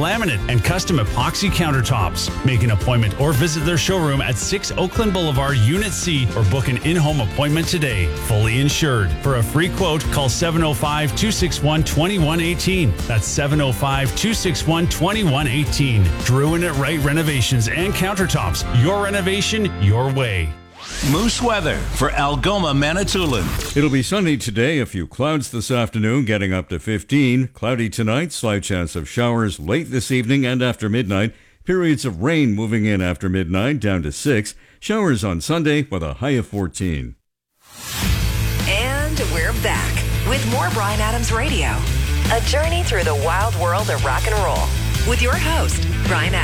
laminate and custom epoxy countertops. Make an appointment or visit their showroom at 6 Oakland Boulevard, Unit C, or book an in-home appointment today. Fully insured. For a free quote, call 705-261-2118. That's 705-261-2118. Drew and It Right Renovations and Countertops. Your renovation, your way. Moose weather for Algoma, Manitoulin. It'll be sunny today, a few clouds this afternoon, getting up to 15. Cloudy tonight, slight chance of showers late this evening and after midnight. Periods of rain moving in after midnight, down to 6. Showers on Sunday with a high of 14. And we're back with more Bryan Adams Radio. A journey through the wild world of rock and roll with your host, Bryan Adams.